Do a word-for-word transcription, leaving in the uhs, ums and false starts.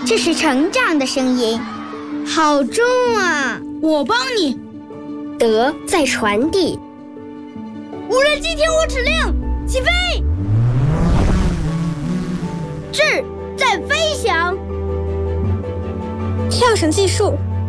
这是成长的声音，好重啊！ 我帮你。 德在传递。 无人机听我指令，起飞！ 智在飞翔。 跳绳计数。